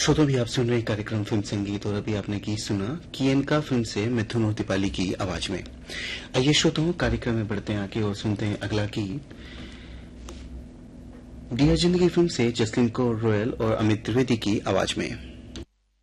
श्रोता भी आप सुन रहे कार्यक्रम फिल्म संगीत और अभी आपने गीत सुना कियनका फिल्म से मिथुन और दीपाली की आवाज में। आइए श्रोताओं कार्यक्रम में बढ़ते हैं आगे और सुनते हैं अगला गीत डियर जिंदगी फिल्म से जसलीन कौर रॉयल और अमित त्रिवेदी की आवाज में।